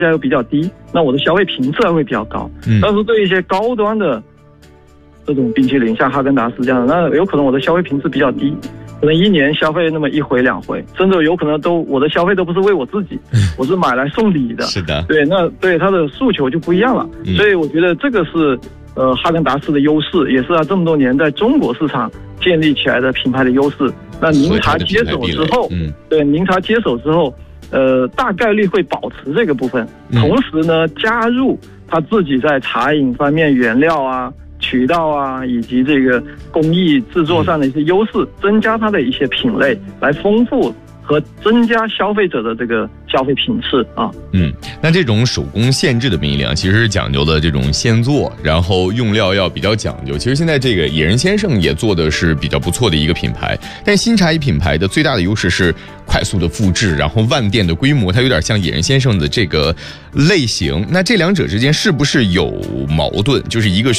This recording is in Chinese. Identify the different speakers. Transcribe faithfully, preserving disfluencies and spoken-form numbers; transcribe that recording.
Speaker 1: 价又比较低，那我的消费频次还会比较高。
Speaker 2: 嗯，
Speaker 1: 但是对一些高端的这种冰淇淋，像哈根达斯这样的，那有可能我的消费频次比较低，可能一年消费那么一回两回，甚至有可能都我的消费都不是为我自己，我是买来送礼的。
Speaker 2: 是的，
Speaker 1: 对，那对它的诉求就不一样了。
Speaker 2: 嗯、
Speaker 1: 所以我觉得这个是呃哈根达斯的优势，也是它这么多年在中国市场建立起来的品牌的优势。那宁茶接手之后，
Speaker 2: 嗯，
Speaker 1: 对，宁茶接手之后，呃，大概率会保持这个部分，同时呢，加入他自己在茶饮方面原料啊、渠道啊，以及这个工艺制作上的一些优势，增加它的一些品类，来丰富和增加消费者的这个消费频次啊。
Speaker 2: 嗯，那这种手工现制的冰淇淋其实是讲究的这种现做，然后用料要比较讲究。其实现在这个野人先生也做的是比较不错的一个品牌，但新茶饮品牌的最大的优势是快速的复制，然后万店的规模，它有点像野人先生的这个类型。那这两者之间是不是有矛盾？就是一个需